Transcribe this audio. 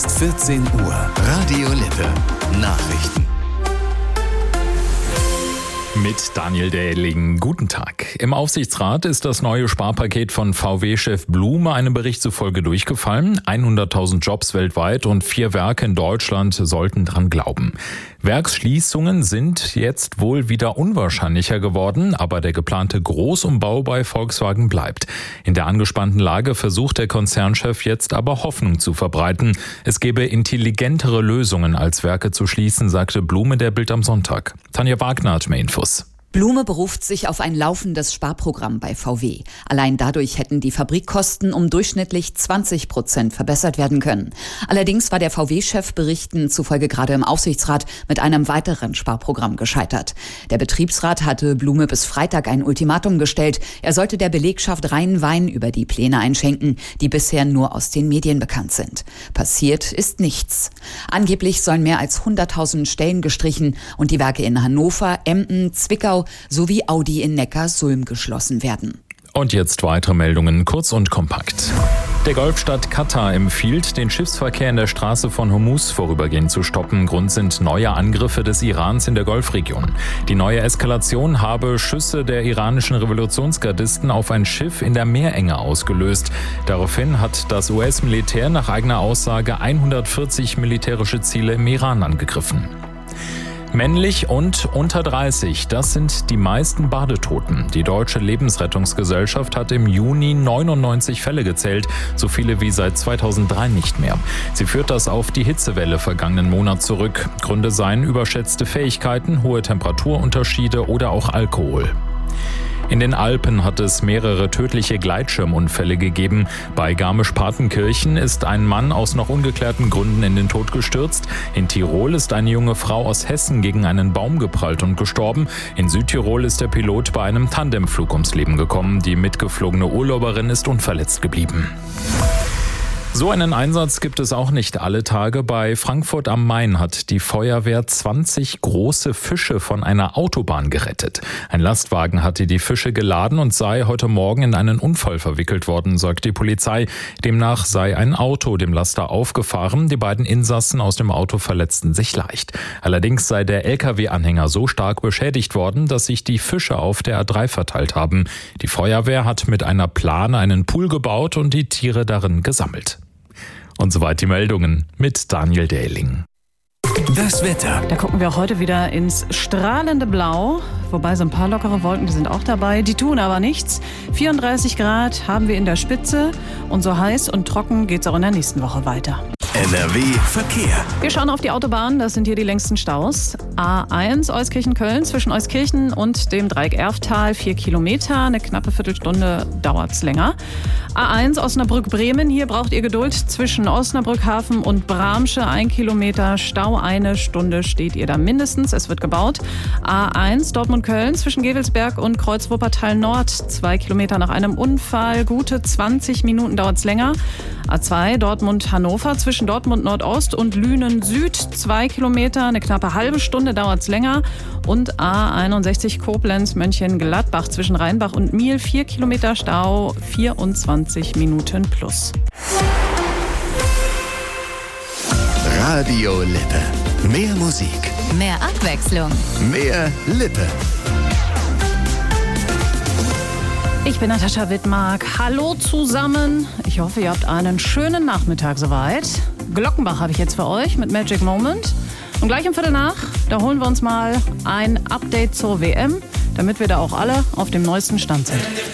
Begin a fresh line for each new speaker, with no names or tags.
14 Uhr, Radio Lippe. Nachrichten.
Mit Daniel Dähling. Guten Tag. Im Aufsichtsrat ist das neue Sparpaket von VW-Chef Blume einem Bericht zufolge durchgefallen. 100.000 Jobs weltweit und 4 Werke in Deutschland sollten dran glauben. Werksschließungen sind jetzt wohl wieder unwahrscheinlicher geworden, aber der geplante Großumbau bei Volkswagen bleibt. In der angespannten Lage versucht der Konzernchef jetzt aber Hoffnung zu verbreiten. Es gebe intelligentere Lösungen als Werke zu schließen, sagte Blume der Bild am Sonntag. Tanja Wagner hat mehr Infos.
Blume beruft sich auf ein laufendes Sparprogramm bei VW. Allein dadurch hätten die Fabrikkosten um durchschnittlich 20% verbessert werden können. Allerdings war der VW-Chef Berichten zufolge gerade im Aufsichtsrat mit einem weiteren Sparprogramm gescheitert. Der Betriebsrat hatte Blume bis Freitag ein Ultimatum gestellt. Er sollte der Belegschaft reinen Wein über die Pläne einschenken, die bisher nur aus den Medien bekannt sind. Passiert ist nichts. Angeblich sollen mehr als 100.000 Stellen gestrichen und die Werke in Hannover, Emden, Zwickau sowie Audi in Neckarsulm geschlossen werden.
Und jetzt weitere Meldungen, kurz und kompakt. Der Golfstaat Katar empfiehlt, den Schiffsverkehr in der Straße von Hormuz vorübergehend zu stoppen. Grund sind neue Angriffe des Irans in der Golfregion. Die neue Eskalation habe Schüsse der iranischen Revolutionsgardisten auf ein Schiff in der Meerenge ausgelöst. Daraufhin hat das US-Militär nach eigener Aussage 140 militärische Ziele im Iran angegriffen. Männlich und unter 30, das sind die meisten Badetoten. Die Deutsche Lebensrettungsgesellschaft hat im Juni 99 Fälle gezählt, so viele wie seit 2003 nicht mehr. Sie führt das auf die Hitzewelle vergangenen Monat zurück. Gründe seien überschätzte Fähigkeiten, hohe Temperaturunterschiede oder auch Alkohol. In den Alpen hat es mehrere tödliche Gleitschirmunfälle gegeben. Bei Garmisch-Partenkirchen ist ein Mann aus noch ungeklärten Gründen in den Tod gestürzt. In Tirol ist eine junge Frau aus Hessen gegen einen Baum geprallt und gestorben. In Südtirol ist der Pilot bei einem Tandemflug ums Leben gekommen. Die mitgeflogene Urlauberin ist unverletzt geblieben. So einen Einsatz gibt es auch nicht alle Tage. Bei Frankfurt am Main hat die Feuerwehr 20 große Fische von einer Autobahn gerettet. Ein Lastwagen hatte die Fische geladen und sei heute Morgen in einen Unfall verwickelt worden, sagt die Polizei. Demnach sei ein Auto dem Laster aufgefahren. Die beiden Insassen aus dem Auto verletzten sich leicht. Allerdings sei der LKW-Anhänger so stark beschädigt worden, dass sich die Fische auf der A3 verteilt haben. Die Feuerwehr hat mit einer Plane einen Pool gebaut und die Tiere darin gesammelt. Und soweit die Meldungen mit Daniel Dähling.
Das Wetter.
Da gucken wir auch heute wieder ins strahlende Blau. Wobei so ein paar lockere Wolken, die sind auch dabei. Die tun aber nichts. 34 Grad haben wir in der Spitze. Und so heiß und trocken geht es auch in der nächsten Woche weiter.
NRW Verkehr.
Wir schauen auf die Autobahn, das sind hier die längsten Staus. A1 Euskirchen-Köln zwischen Euskirchen und dem Dreieck Erftal 4 Kilometer, eine knappe Viertelstunde dauert's länger. A1 Osnabrück-Bremen, hier braucht ihr Geduld zwischen Osnabrück-Hafen und Bramsche 1 Kilometer Stau, 1 Stunde steht ihr da mindestens, es wird gebaut. A1 Dortmund-Köln zwischen Gevelsberg und Kreuz-Wuppertal Nord 2 Kilometer nach einem Unfall, gute 20 Minuten dauert's länger. A2 Dortmund-Hannover zwischen Dortmund Nordost und Lünen Süd 2 Kilometer, eine knappe halbe Stunde dauert's länger. Und A61 Koblenz Mönchengladbach zwischen Rheinbach und Miel 4 Kilometer Stau, 24 Minuten plus.
Radio Lippe. Mehr Musik.
Mehr Abwechslung.
Mehr Lippe.
Ich bin Natascha Wittmark. Hallo zusammen. Ich hoffe, ihr habt einen schönen Nachmittag soweit. Glockenbach habe ich jetzt für euch mit Magic Moment. Und gleich um 7:15, da holen wir uns mal ein Update zur WM, damit wir da auch alle auf dem neuesten Stand sind.